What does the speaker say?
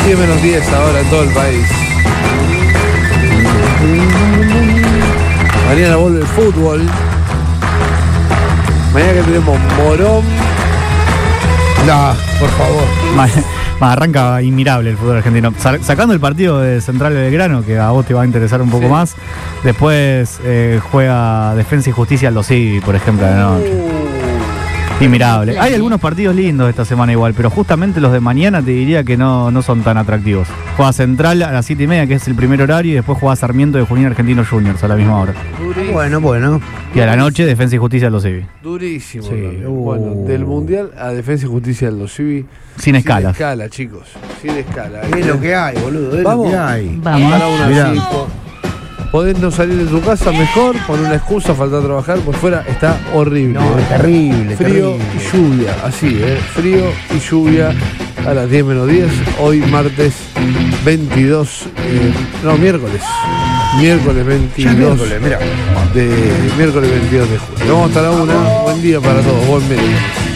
10 menos 10 ahora en todo el país. Mañana vuelve el fútbol. Mañana que tenemos Morón. No, por favor. Arranca inmirable el fútbol argentino. Sacando el partido de Central Belgrano, que a vos te va a interesar un poco más. Después juega Defensa y Justicia Aldo Civi, por ejemplo, de noche. Inmirable. Hay algunos partidos lindos esta semana igual, pero justamente los de mañana te diría que no son tan atractivos. Juega Central a las 7:30, que es el primer horario, y después juega Sarmiento de Junín Argentinos Juniors a la misma hora. Durísimo. Bueno. Y a la noche Defensa y Justicia Aldo Civi. Durísimo. Sí. Bueno, del Mundial a Defensa y Justicia Aldo Civi. Sin escalas. Sin escala, chicos. Sin escala. Es lo que hay, boludo. Es lo que hay. Vamos. Para una Mirá. así, podés no salir de tu casa mejor, por una excusa, faltar a trabajar, por fuera está horrible. No, es terrible. Frío y lluvia, así, frío y lluvia a las 10 menos 10, hoy martes 22, miércoles 22 Mira. miércoles 22 de julio. Vamos hasta la 1, buen día para todos, buen miércoles.